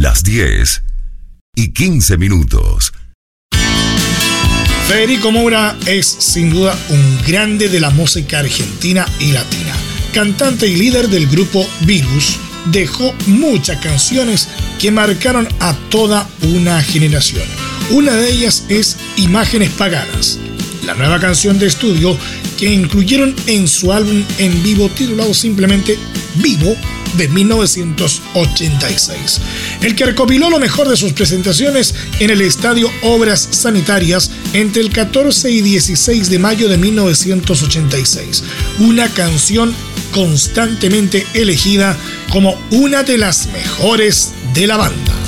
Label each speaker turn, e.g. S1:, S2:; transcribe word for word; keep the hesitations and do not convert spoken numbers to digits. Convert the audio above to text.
S1: las diez y quince minutos.
S2: Federico Moura es sin duda un grande de la música argentina y latina. Cantante y líder del grupo Virus, dejó muchas canciones que marcaron a toda una generación. Una de ellas es Imágenes Paganas, la nueva canción de estudio que incluyeron en su álbum en vivo titulado simplemente Vivo de mil novecientos ochenta y seis, el que recopiló lo mejor de sus presentaciones en el Estadio Obras Sanitarias entre el catorce y dieciséis de mayo de mil novecientos ochenta y seis. Una canción constantemente elegida como una de las mejores de la banda.